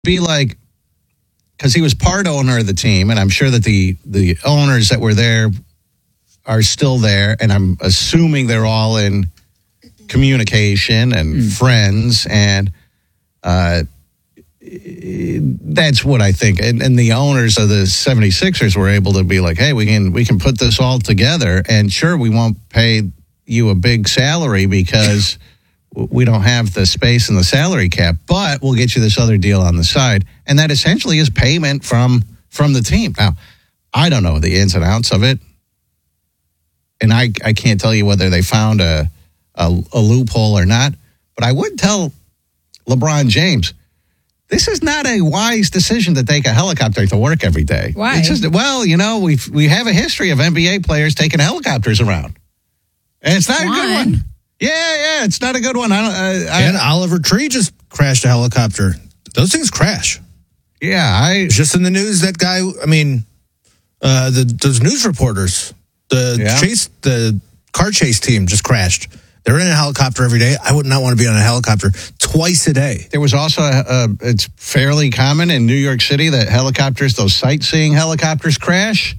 be like, because he was part owner of the team, and I'm sure that the owners that were there are still there, and I'm assuming they're all in communication and friends, and that's what I think. And the owners of the 76ers were able to be like, hey, we can put this all together, and sure, we won't pay you a big salary because we don't have the space in the salary cap, but we'll get you this other deal on the side. And that essentially is payment from the team. Now, I don't know the ins and outs of it. And I can't tell you whether they found a loophole or not. But I would tell LeBron James, this is not a wise decision to take a helicopter to work every day. Why? It's just, we have a history of NBA players taking helicopters around. And it's not a good one. Yeah, it's not a good one. And Oliver Tree just crashed a helicopter. Those things crash. Yeah, just in the news. That guy. I mean, those news reporters, the car chase team just crashed. They're in a helicopter every day. I would not want to be on a helicopter twice a day. There was also it's fairly common in New York City that helicopters, those sightseeing helicopters, crash.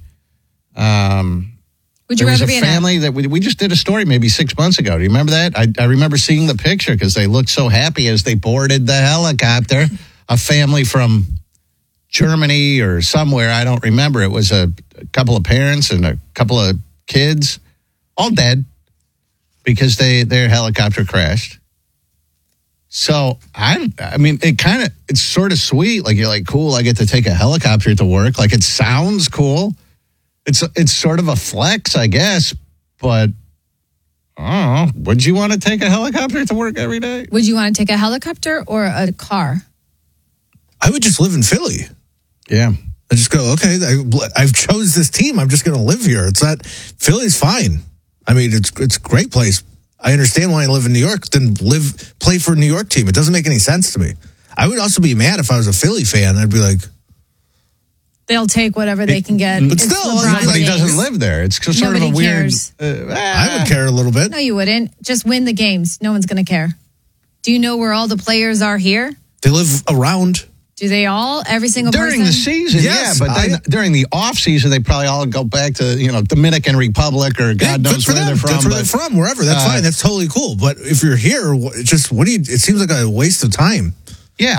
Would you rather be in a family that we just did a story maybe 6 months ago? Do you remember that? I remember seeing the picture because they looked so happy as they boarded the helicopter. A family from Germany or somewhere, I don't remember. It was a couple of parents and a couple of kids, all dead because their helicopter crashed. So I mean, it's sort of sweet. Like you're like, cool, I get to take a helicopter to work. Like it sounds cool. It's sort of a flex, I guess, but I don't know. Would you want to take a helicopter to work every day? Would you want to take a helicopter or a car? I would just live in Philly. Yeah. I just go, okay, I've chose this team. I'm just going to live here. Philly's fine. I mean, it's a great place. I understand why I live in New York, then play for a New York team. It doesn't make any sense to me. I would also be mad if I was a Philly fan. I'd be like, they'll take whatever they can get. But still, nobody doesn't live there. It's sort of a weird. I would care a little bit. No, you wouldn't. Just win the games. No one's going to care. Do you know where all the players are here? They live around. Do they all? Every single during person? The season, yes, yeah. But then during the off season, they probably all go back to Dominican Republic or God knows where they're from. That's where they're from. Wherever. That's fine. That's totally cool. But if you're here, it seems like a waste of time. Yeah,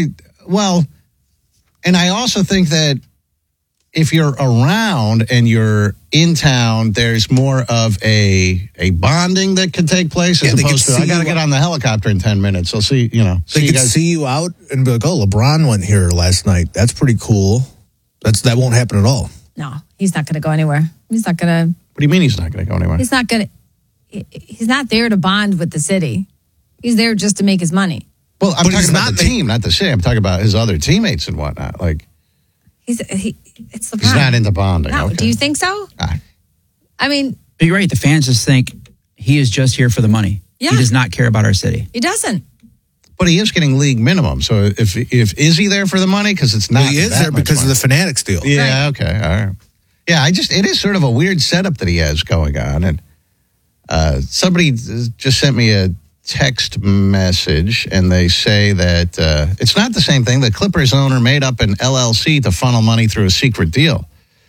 and I also think that if you're around and you're in town, there's more of a bonding that can take place as opposed to I got to get on the helicopter in 10 minutes. So see They can see you out and be like, oh, LeBron went here last night. That's pretty cool. That won't happen at all. No, he's not going to go anywhere. He's not going to. What do you mean he's not going to go anywhere? He's not going to. He's not there to bond with the city. He's there just to make his money. Well, I'm talking about the team, not the city. I'm talking about his other teammates and whatnot. Like. It's LeBron. He's not into bonding. No, okay. Do you think so? I mean, you're right. The fans just think he is just here for the money. Yeah. He does not care about our city. He doesn't. But he is getting league minimum. So if is he there for the money? Because it's not. Well, he is there because of the Fanatics deal. Yeah. Right. Okay. All right. Yeah. It is sort of a weird setup that he has going on, and somebody just sent me a text message, and they say that it's not the same thing. The Clippers owner made up an LLC to funnel money through a secret deal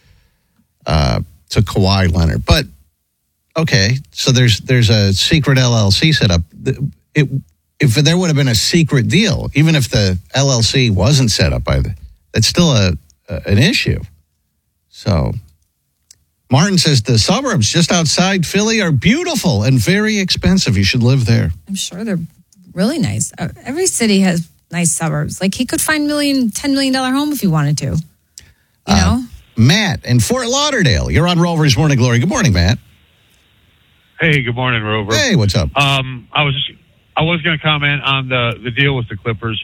to Kawhi Leonard. But okay, so there's a secret LLC set up. If there would have been a secret deal, even if the LLC wasn't set up that's still an issue. So Martin says the suburbs just outside Philly are beautiful and very expensive. You should live there. I'm sure they're really nice. Every city has nice suburbs. Like he could find $10 million home if he wanted to. You know? Matt in Fort Lauderdale. You're on Rover's Morning Glory. Good morning, Matt. Hey, good morning, Rover. Hey, what's up? I was going to comment on the deal with the Clippers.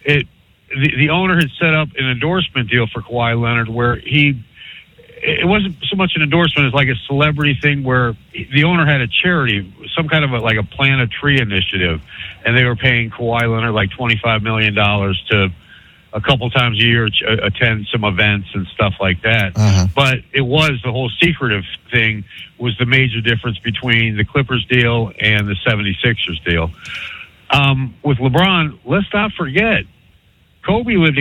The owner had set up an endorsement deal for Kawhi Leonard where it wasn't so much an endorsement as like a celebrity thing where the owner had a charity, some kind of a plant a tree initiative, and they were paying Kawhi Leonard like $25 million to a couple times a year attend some events and stuff like that. Uh-huh. But it was the whole secretive thing was the major difference between the Clippers deal and the 76ers deal. With LeBron, let's not forget, Kobe lived